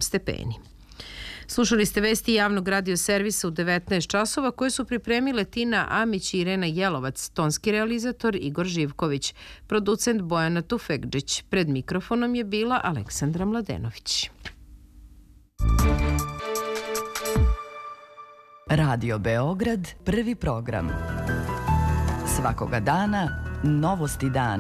stepeni. Slušali ste vesti javnog radio servisa u 19 časova koje su pripremile Tina Amić i Irena Jelovac, tonski realizator Igor Živković, producent Bojana Tufekđić. Pred mikrofonom je bila Aleksandra Mladenović. Radio Beograd, prvi program. Svakoga dana, novosti dana.